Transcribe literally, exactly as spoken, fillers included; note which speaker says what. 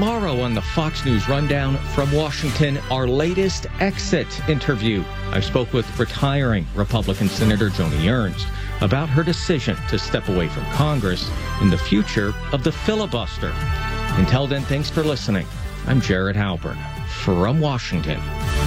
Speaker 1: Tomorrow on the Fox News Rundown from Washington, our latest exit interview. I spoke with retiring Republican Senator Joni Ernst about her decision to step away from Congress and the future of the filibuster. Until then, thanks for listening. I'm Jared Halpern from Washington.